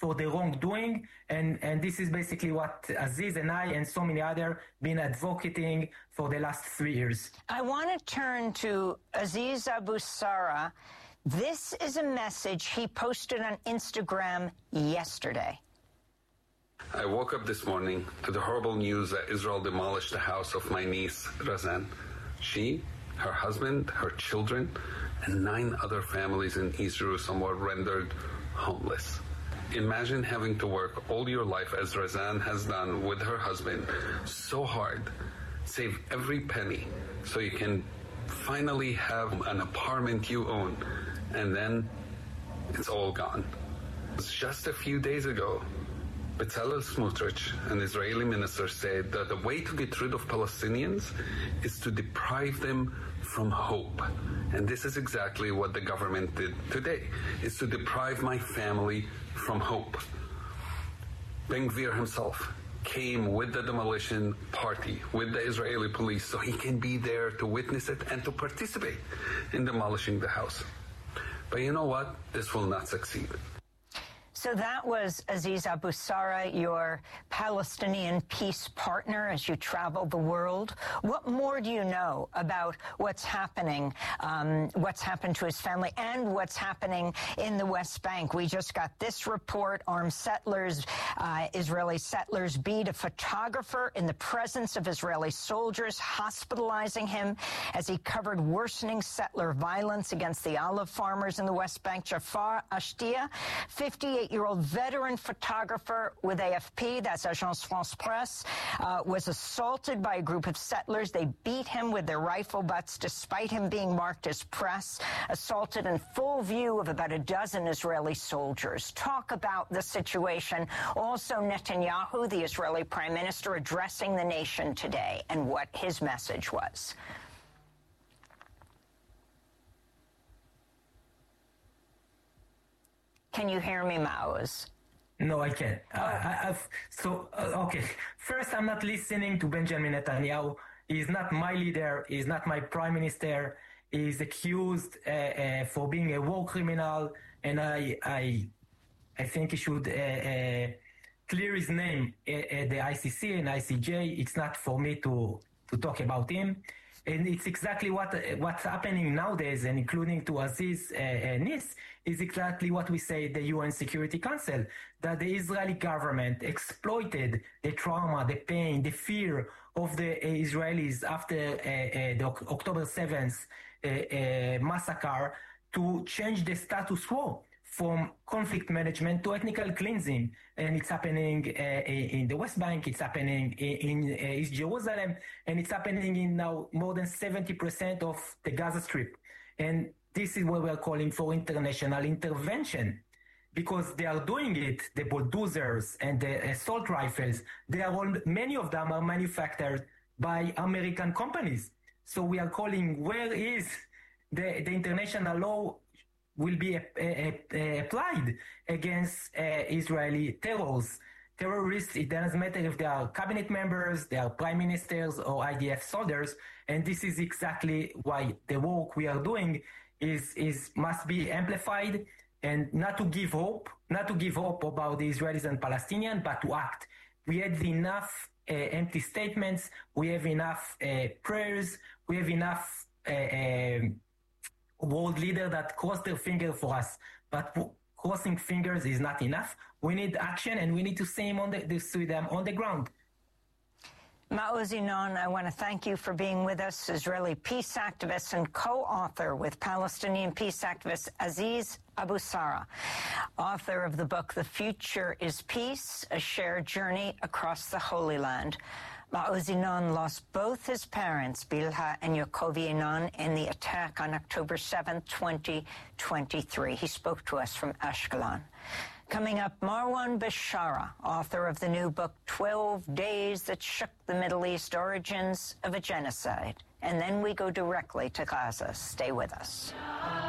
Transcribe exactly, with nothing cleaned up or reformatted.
for the wrongdoing. And, and this is basically what Aziz and I and so many others been advocating for the last three years. I want to turn to Aziz Abu Sara. This is a message he posted on Instagram yesterday. I woke up this morning to the horrible news that Israel demolished the house of my niece, Razan. She, her husband, her children, and nine other families in East Jerusalem were rendered homeless. Imagine having to work all your life, as Razan has done with her husband, so hard, save every penny, so you can finally have an apartment you own, and then it's all gone. It was just a few days ago, Bezalel Smotrich, an Israeli minister, said that the way to get rid of Palestinians is to deprive them from hope. And this is exactly what the government did today, is to deprive my family from hope. Ben Gvir himself came with the demolition party, with the Israeli police, so he can be there to witness it and to participate in demolishing the house. But you know what? This will not succeed. So that was Aziz Abu Sara, your Palestinian peace partner as you travel the world. What more do you know about what's happening, um, what's happened to his family and what's happening in the West Bank? We just got this report. Armed settlers, uh, Israeli settlers beat a photographer in the presence of Israeli soldiers, hospitalizing him as he covered worsening settler violence against the olive farmers in the West Bank. Jafar Ashtia, fifty-eight-year-old veteran photographer with A F P, that's Agence France Presse, uh, was assaulted by a group of settlers. They beat him with their rifle butts despite him being marked as press, assaulted in full view of about a dozen Israeli soldiers. Talk about the situation. Also, Netanyahu, the Israeli prime minister, addressing the nation today and what his message was. Can you hear me, Maoz? No, I can't. Oh. I, I've, so, uh, okay. First, I'm not listening to Benjamin Netanyahu. He's not my leader. He's not my prime minister. He's accused uh, uh, for being a war criminal, and I, I, I think he should uh, uh, clear his name at, at the I C C and I C J. It's not for me to to talk about him. And it's exactly what what's happening nowadays, and including to Aziz uh, uh, niece, is exactly what we say at the U N Security Council, that the Israeli government exploited the trauma, the pain, the fear of the uh, Israelis after uh, uh, the October seventh uh, uh, massacre to change the status quo from conflict management to ethnical cleansing. And it's happening uh, in the West Bank, it's happening in, in uh, East Jerusalem, and it's happening in now more than seventy percent of the Gaza Strip. And this is what we're calling for international intervention, because they are doing it, the bulldozers and the assault rifles, they are all, many of them are manufactured by American companies. So we are calling, where is the, the international law will be uh, uh, applied against uh, Israeli terrors. Terrorists, it doesn't matter if they are cabinet members, they are prime ministers or I D F soldiers, and this is exactly why the work we are doing is, is must be amplified, and not to give hope, not to give hope about the Israelis and Palestinians, but to act. We had enough uh, empty statements, we have enough uh, prayers, we have enough uh, uh, world leader that cross their finger for us, but crossing fingers is not enough. We need action, and we need to see them on the, see them on the ground. Maoz Yinon, I want to thank you for being with us, Israeli peace activist and co-author with Palestinian peace activist Aziz Abu Sara, author of the book The Future is Peace, A Shared Journey Across the Holy Land. Maoz Yinon lost both his parents, Bilha and Yaakov Yinon, in the attack on October seventh, twenty twenty-three. He spoke to us from Ashkelon. Coming up, Marwan Bishara, author of the new book, twelve Days That Shook the Middle East, Origins of a Genocide. And then we go directly to Gaza. Stay with us.